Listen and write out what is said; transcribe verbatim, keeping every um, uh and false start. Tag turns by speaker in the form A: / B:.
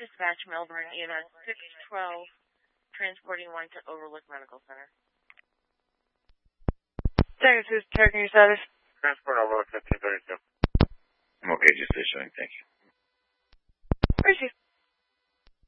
A: Dispatch Melbourne E M S six twelve, transporting one to Overlook Medical Center.
B: Thanks, this is checking your status.
C: Transport Overlook fifteen thirty-two.
D: I'm okay, just issuing, thank you.
B: Where's you?